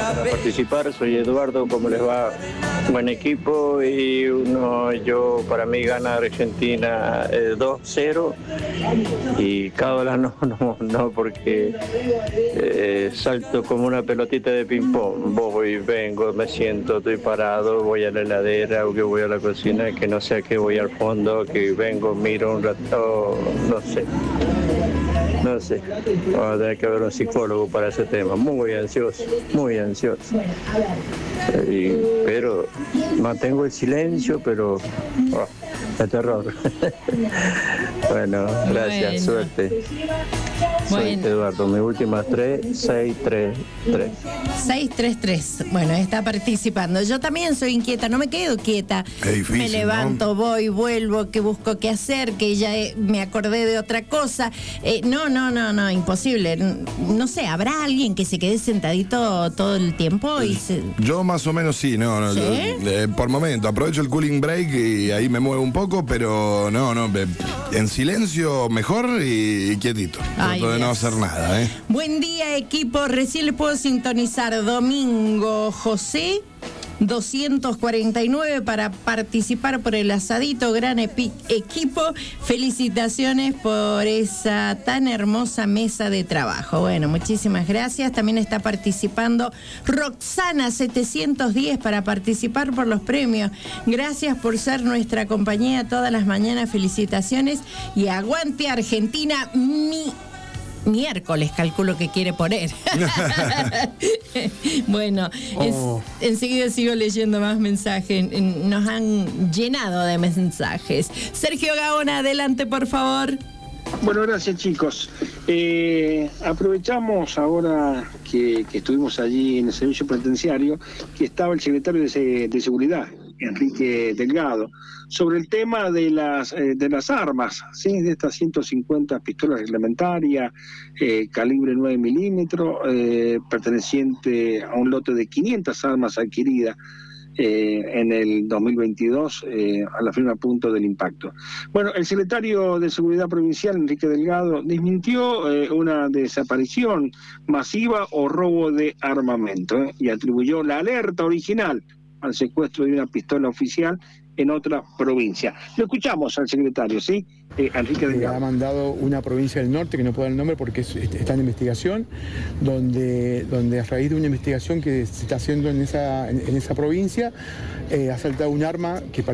para participar. Soy Eduardo, ¿cómo les va? Buen equipo y para mí gana Argentina 2-0 y Cábala no, porque salto como una pelotita de ping-pong. Voy, vengo, me siento, estoy parado, voy a la heladera o que voy a la cocina, que no sé a qué voy al fondo, que vengo, miro un rato, no sé. Vamos a tener que ver un psicólogo para ese tema. Muy ansioso. Pero mantengo el silencio, pero de terror. Bueno, gracias, suerte. Soy Eduardo, mis últimas 633. 633. Bueno, está participando. Yo también soy inquieta, no me quedo quieta. Es difícil, me levanto, ¿no? voy, vuelvo, que busco qué hacer, que ya me acordé de otra cosa. No, imposible. No sé, ¿habrá alguien que se quede sentadito todo el tiempo? Yo más o menos sí, no. ¿Sí? Yo, por momento, aprovecho el cooling break y ahí me muevo un poco, pero no, en silencio mejor y quietito. Trato de no hacer nada, ¿eh? Buen día, equipo. Recién le puedo sintonizar Domingo José 249 para participar por el asadito. Gran equipo. Felicitaciones por esa tan hermosa mesa de trabajo. Bueno, muchísimas gracias. También está participando Roxana 710 para participar por los premios. Gracias por ser nuestra compañía todas las mañanas. Felicitaciones y aguante Argentina. Miércoles, calculo que quiere poner. Bueno, enseguida sigo leyendo más mensajes. Nos han llenado de mensajes. Sergio Gaona, adelante, por favor. Bueno, gracias, chicos. Aprovechamos ahora que estuvimos allí en el servicio penitenciario, que estaba el secretario de Seguridad, Enrique Delgado, sobre el tema de las armas, ¿sí? De estas 150 pistolas reglamentarias, calibre 9 milímetros, perteneciente a un lote de 500 armas adquiridas en el 2022 a la firme punto del impacto. Bueno, el secretario de Seguridad Provincial, Enrique Delgado, desmintió una desaparición masiva o robo de armamento y atribuyó la alerta original al secuestro de una pistola oficial en otra provincia. Lo escuchamos al secretario, ¿sí? Enrique Delgado. Ha mandado una provincia del norte, que no puedo dar el nombre porque está en investigación, donde a raíz de una investigación que se está haciendo en esa provincia, ha saltado un arma que